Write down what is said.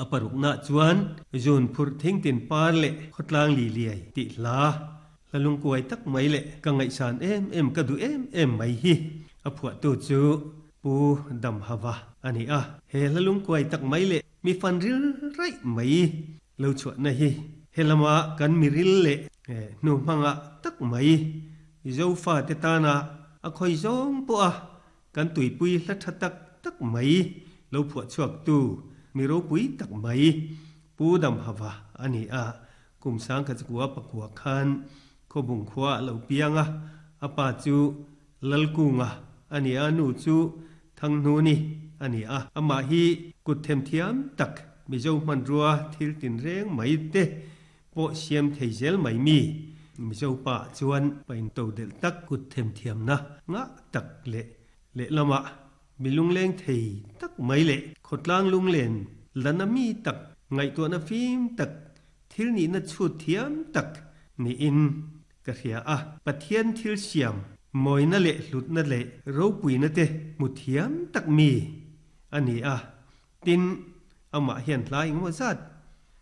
อปรุกนาจวนจูนพุรทิ้งตินปาร์เละขดลางลีเลียติลาละลุงกวยตักไม่เละกังไงสานเอ็มกระดูเอ็มไม่ฮีอผัวตูจูปูดำฮาวาอันนี้เฮละลุงกวยตักไม่เละมีฟันริลไรไม่เราชวนนะฮีเฮละมากันมีริลเละนูมังตักไม่เจ้าฟ้าเตตานาคอยจงปัวกันตุยปุยละทัดตักไม่เราผัวชวกตูมีรูปุยตักไม่ปูดำฮาวาอันนี้กุมสังกัจกัวปะกัวคันขบุงขวาเหล่าเปียงปาจูลลกุงอันนี้นูจูทั้งนู้นี่อันนี้มาฮีกุดเทมเทียมตักมีเจ้ามันรัวทิลตินเร่งไม่เตะโปเชียมเทเจลไม่มีเจ้าป่าจวนเป็นตัวเดลตักกุดเทมเทียมนะงะตักเละละมะมีลุงเล่งเทตักไม่เละขดล่างลุงเล่นลันมีตักไงตัวนาฟิมตักทิลนี่นัดชุดเทียมตักนี่อินกระเทียปะเทียนทิลเสียมมอยนั่นเละหลุดนั่นเละเราปุยนั่นเตมุเทียมตักมีอันนี้ตินมาเห็นลายงวดสัตว์